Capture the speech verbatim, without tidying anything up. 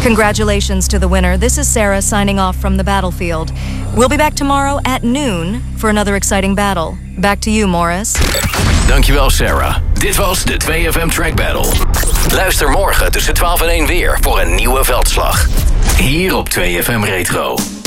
Congratulations to the winner. This is Sarah signing off from the battlefield. We'll be back tomorrow at noon for another exciting battle. Back to you, Morris. Dankjewel, Sarah. Dit was de twee F M Track Battle. Luister morgen tussen twaalf en één weer voor een nieuwe veldslag. Hier op twee F M Retro.